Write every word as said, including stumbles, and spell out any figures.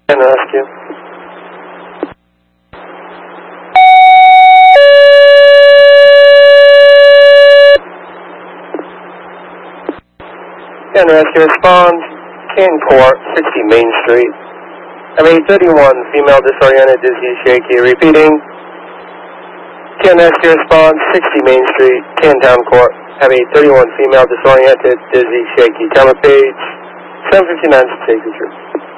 And rescue. And rescue responds, Canton Court, sixty Main Street. M eight thirty-one, female disoriented, dizzy, shaky. Repeating. Canton rescue responds, sixty Main Street, Canton Court. M eight thirty-one, female disoriented, dizzy, shaky. Tell a page seven fifty-nine, take the trip.